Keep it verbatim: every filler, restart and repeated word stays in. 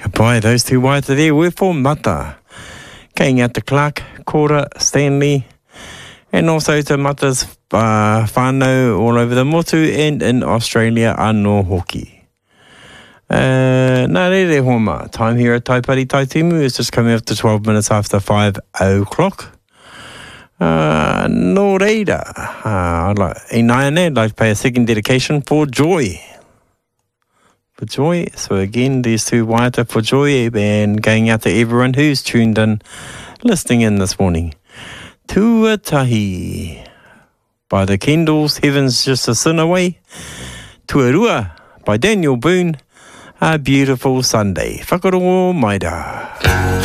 Goodbye, those two waiata there were for Mata. Going out to Clark, Cora, Stanley, and also to Mata's uh, whānau all over the motu and in Australia, anō hoki. Uh, nā rere homa, time here at Taipari Taitimu is just coming up to twelve minutes after five o'clock. Uh, no reira, uh, I'd like, in Ione, I'd like to pay a second dedication for Joy. For Joy, so again, these two waiata for Joy, and going out to everyone who's tuned in, listening in this morning. Tuatahi by the Kendalls, Heaven's Just a Sin Away. Tuarua by Daniel Boone, A Beautiful Sunday. Whakarongo maira.